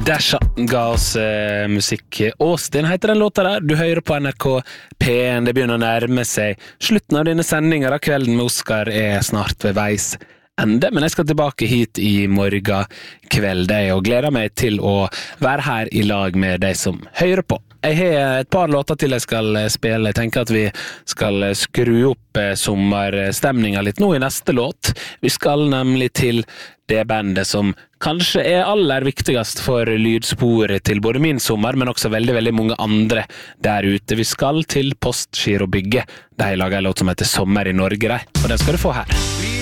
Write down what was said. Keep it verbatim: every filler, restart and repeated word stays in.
Dasha ga oss eh, musikk. Austin heter den låta der. Du hører på N R K P en. Det begynner å nærme seg slutten av denne sendingen. Da kvelden med Oscar er snart ved veis ende, men jeg skal tilbake hit i morgen kveld og gleder meg til å være her i lag med deg som hører på. Jeg har et par låter til jeg skal spille. Jeg tenker at vi skal skru opp sommerstemningen litt nå i neste låt. Vi skal nemlig til det bandet som kanskje er aller viktigst for lydsporet til både min sommer, men også veldig, veldig mange andre der ute. Vi skal til Postgirobygget. De lager en låt som heter Sommer i Norge, og den skal du få her.